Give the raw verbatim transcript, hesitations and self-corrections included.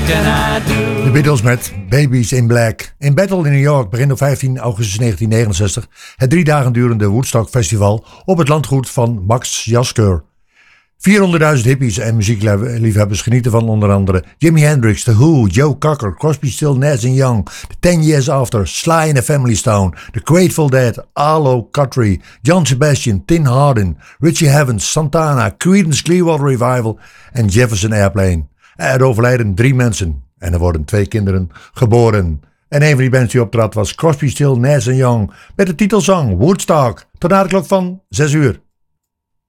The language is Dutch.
can I do? De Beatles met Babies in Black. In Bethel in New York begint op vijftien augustus negentien negenenzestig het drie dagen durende Woodstock Festival op het landgoed van Max Jasker. vierhonderdduizend hippies en muziekliefhebbers genieten van onder andere Jimi Hendrix, The Who, Joe Cocker, Crosby, Stills, Nash and Young, The Ten Years After, Sly and the Family Stone, The Grateful Dead, Arlo Guthrie, John Sebastian, Tin Hardin, Richie Havens, Santana, Creedence Clearwater Revival en Jefferson Airplane. Er overlijden drie mensen en er worden twee kinderen geboren. En een van die bands die optrad was Crosby, Stills, Nash and Young met de titelsong Woodstock. Tot na de klok van zes uur.